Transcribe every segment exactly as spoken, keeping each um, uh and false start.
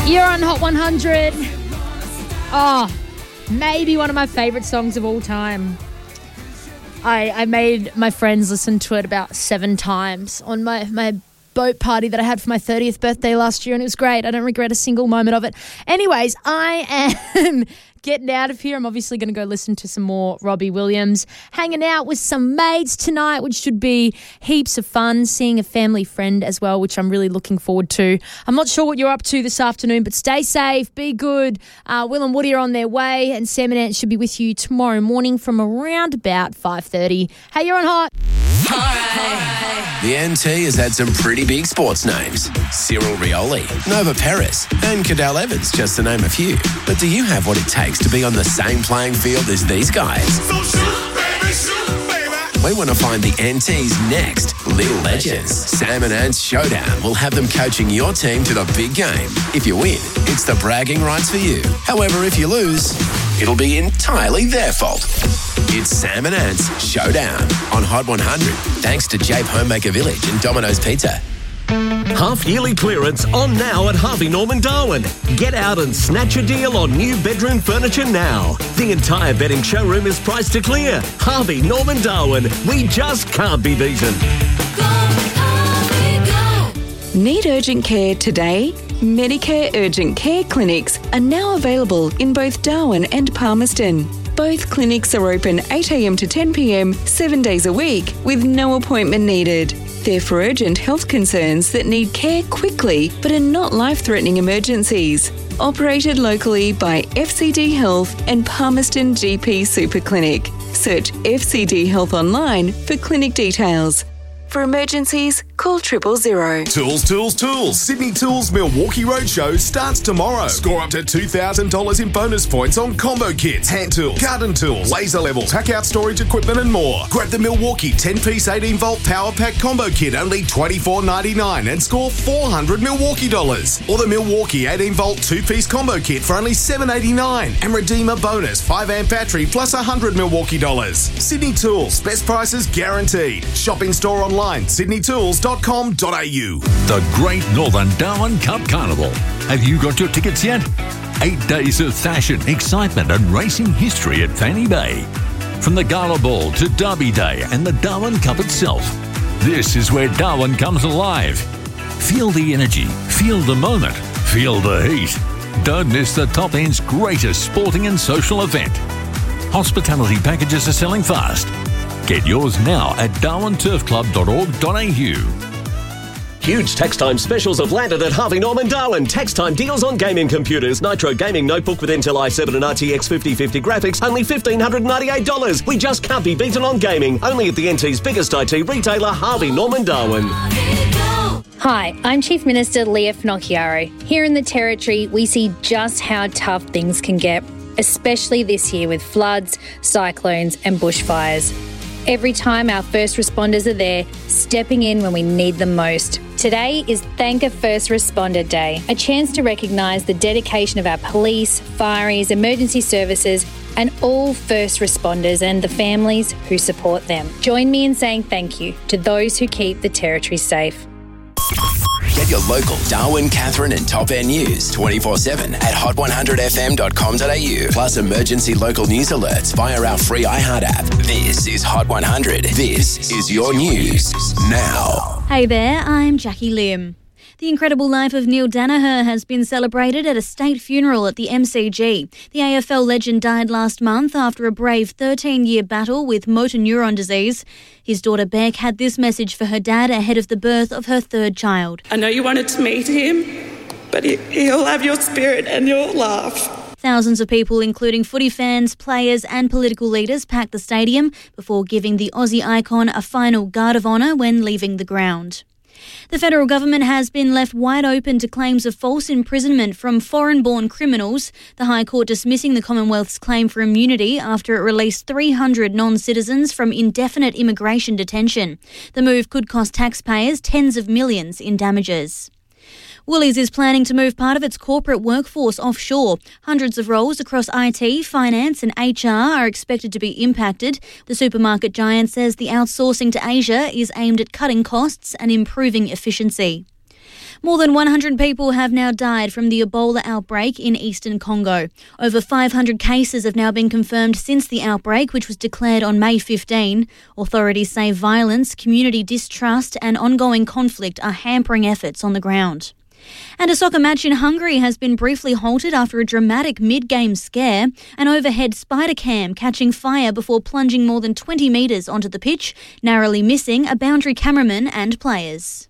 You're on Hot one hundred. Oh, maybe one of my favourite songs of all time. I, I made my friends listen to it about seven times on my, my boat party that I had for my thirtieth birthday last year, and it was great. I don't regret a single moment of it. Anyways, I am getting out of here. I'm obviously going to go listen to some more Robbie Williams, hanging out with some mates tonight, which should be heaps of fun, seeing a family friend as well, which I'm really looking forward to. I'm not sure what you're up to this afternoon, but stay safe, be good. Uh, Will and Woody are on their way, and Sam and Ant should be with you tomorrow morning from around about five thirty. Hey, you're on Hot. Hi. The N T has had some pretty big sports names. Cyril Rioli, Nova Perez, and Cadel Evans, just to name a few. But do you have what it takes to be on the same playing field as these guys? So shoot, baby, shoot, baby. We want to find the N T's next little legends. Sam and Ant's Showdown will have them coaching your team to the big game. If you win, it's the bragging rights for you. However, if you lose, it'll be entirely their fault. It's Sam and Ant's Showdown on Hot one hundred, thanks to Jape Homemaker Village and Domino's Pizza. Half-yearly clearance on now at Harvey Norman Darwin. Get out and snatch a deal on new bedroom furniture now. The entire bedding showroom is priced to clear. Harvey Norman Darwin. We just can't be beaten. Go, Harvey, go. Need urgent care today? Medicare Urgent Care clinics are now available in both Darwin and Palmerston. Both clinics are open eight a.m. to ten p.m, seven days a week, with no appointment needed. They're for urgent health concerns that need care quickly but are not life-threatening emergencies. Operated locally by F C D Health and Palmerston G P Super Clinic. Search F C D Health online for clinic details. For emergencies, call triple zero. Tools, tools, tools. Sydney Tools Milwaukee Roadshow starts tomorrow. Score up to two thousand dollars in bonus points on combo kits, hand tools, garden tools, laser levels, pack-out storage equipment and more. Grab the Milwaukee ten-piece eighteen-volt Power Pack combo kit, only twenty-four ninety-nine, and score four hundred Milwaukee dollars. Or the Milwaukee eighteen-volt two-piece combo kit for only seven eighty-nine, and redeem a bonus five amp battery plus one hundred Milwaukee dollars. Sydney Tools, best prices guaranteed. Shop in store online. sydney tools dot com dot a u. The Great Northern Darwin Cup Carnival. Have you got your tickets yet? Eight days of fashion, excitement and racing history at Fanny Bay. From the Gala Ball to Derby Day and the Darwin Cup itself. This is where Darwin comes alive. Feel the energy, feel the moment, feel the heat. Don't miss the top end's greatest sporting and social event. Hospitality packages are selling fast. Get yours now at darwin turf club dot org dot a u. Huge tax time specials have landed at Harvey Norman Darwin. Tax time deals on gaming computers. Nitro Gaming Notebook with Intel i seven and R T X fifty fifty graphics, only one thousand five hundred ninety-eight dollars. We just can't be beaten on gaming. Only at the N T's biggest I T retailer, Harvey Norman Darwin. Hi, I'm Chief Minister Leah Finocchiaro. Here in the Territory, we see just how tough things can get, especially this year with floods, cyclones and bushfires. Every time our first responders are there, stepping in when we need them most. Today is Thank a First Responder Day, a chance to recognise the dedication of our police, fireys, emergency services and all first responders and the families who support them. Join me in saying thank you to those who keep the Territory safe. Get your local Darwin, Catherine and Top End news twenty-four seven at hot one hundred f m dot com dot a u. Plus emergency local news alerts via our free iHeart app. This is Hot one hundred. This is your news now. Hey there, I'm Jackie Lim. The incredible life of Neil Danaher has been celebrated at a state funeral at the M C G. The A F L legend died last month after a brave thirteen-year battle with motor neuron disease. His daughter Beck had this message for her dad ahead of the birth of her third child. I know you wanted to meet him, but he'll have your spirit and your laugh. Thousands of people, including footy fans, players and political leaders, packed the stadium before giving the Aussie icon a final guard of honour when leaving the ground. The federal government has been left wide open to claims of false imprisonment from foreign-born criminals, the High Court dismissing the Commonwealth's claim for immunity after it released three hundred non-citizens from indefinite immigration detention. The move could cost taxpayers tens of millions in damages. Woolies is planning to move part of its corporate workforce offshore. Hundreds of roles across I T, finance and H R are expected to be impacted. The supermarket giant says the outsourcing to Asia is aimed at cutting costs and improving efficiency. More than one hundred people have now died from the Ebola outbreak in eastern Congo. Over five hundred cases have now been confirmed since the outbreak, which was declared on May fifteenth. Authorities say violence, community distrust and ongoing conflict are hampering efforts on the ground. And a soccer match in Hungary has been briefly halted after a dramatic mid-game scare. An overhead spider cam catching fire before plunging more than twenty metres onto the pitch, narrowly missing a boundary cameraman and players.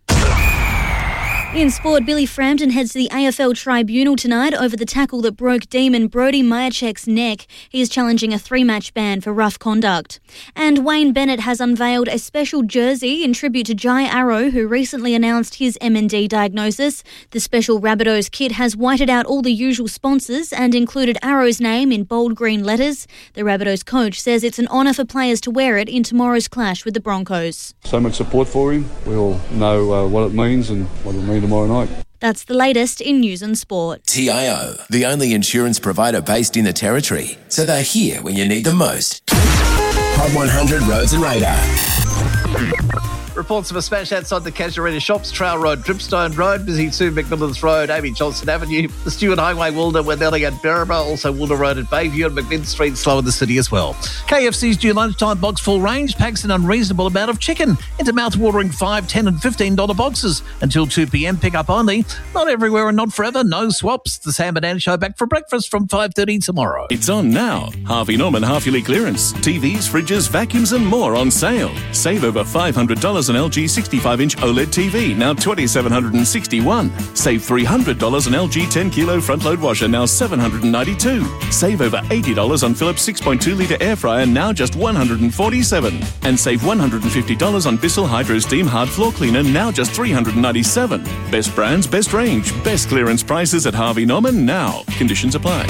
In sport, Billy Frampton heads to the A F L tribunal tonight over the tackle that broke demon Brody Majacek's neck. He is challenging a three-match ban for rough conduct. And Wayne Bennett has unveiled a special jersey in tribute to Jai Arrow, who recently announced his M N D diagnosis. The special Rabbitohs kit has whited out all the usual sponsors and included Arrow's name in bold green letters. The Rabbitohs coach says it's an honour for players to wear it in tomorrow's clash with the Broncos. So much support for him. We all know uh, what it means and what it'll mean tomorrow night. That's the latest in news and sport. T I O, the only insurance provider based in the Territory, so they're here when you need them most. Hot one hundred Roads and Radar. Reports of a smash outside the Casuarina Shops, Trail Road, Dripstone Road, Busy two, McMillan's Road, Amy Johnson Avenue, the Stewart Highway, Wilder, Wenelli and Berrima, also Wilder Road at Bayview and McMinn Street, slow in the city as well. K F C's due lunchtime box full range packs an unreasonable amount of chicken into mouth-watering five, ten and fifteen dollars boxes. Until two p.m, pick up only. Not everywhere and not forever, no swaps. The Sam and Ann Show back for breakfast from five thirty tomorrow. It's on now. Harvey Norman half-yearly clearance. T Vs, fridges, vacuums and more on sale. Save over five hundred dollars on L G sixty-five inch OLED T V, now two thousand seven hundred sixty-one dollars. Save three hundred dollars on L G ten kilo front-load washer, now seven hundred ninety-two dollars. Save over eighty dollars on Philips six point two litre air fryer, now just one hundred forty-seven dollars. And save one hundred fifty dollars on Bissell Hydro Steam hard floor cleaner, now just three hundred ninety-seven dollars. Best brands, best range, best clearance prices at Harvey Norman now. Conditions apply.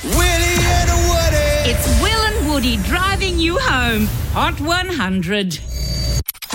It's Will and Woody driving you home. Hot one hundred.